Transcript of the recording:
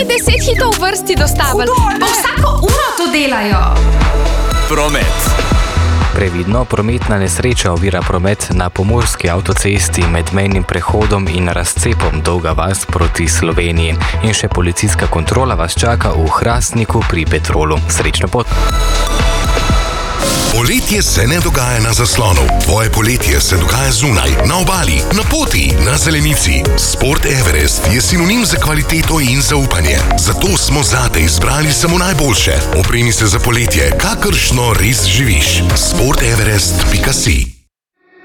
10 hitov v vrsti dostavili. Pa vsako uro to delajo. Promet. Previdno, prometna nesreča ovira promet na pomurski avtocesti med mejnim prehodom in razcepom Dolga vas proti Sloveniji. In še policijska kontrola vas čaka v Hrastniku pri Petrolu. Srečno pot! Poletje se ne dogaja na zaslonu. Tvoje poletje se dogaja zunaj, na obali, na poti, na zelenici. Sport Everest je sinonim za kvaliteto in zaupanje. Zato smo zate izbrali samo najboljše. Opremi se za poletje, kakršno res živiš. sporteverest.si